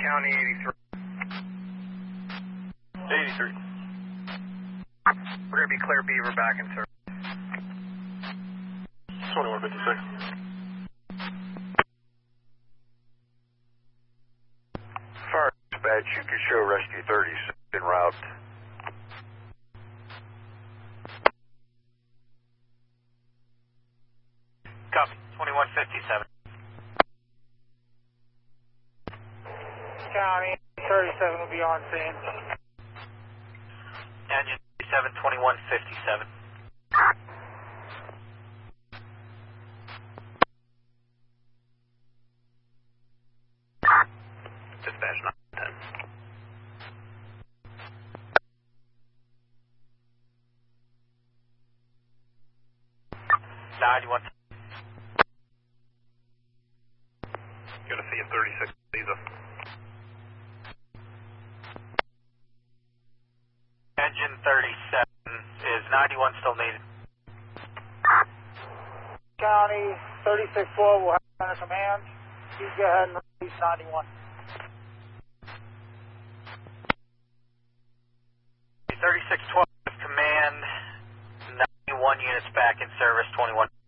County 83. 83. We're going to be clear Beaver back in service. 2156. Fire dispatch, you can show rescue 36 en route. Copy. 2157. County 37 will be on scene. Engine 37, 2157. Dispatch 910. Gonna see a 36 Lisa. Engine 37. Is 91 still needed? County 36-4 will have center command. Please go ahead and release 91. 3612 command. 91 units back in service. 21.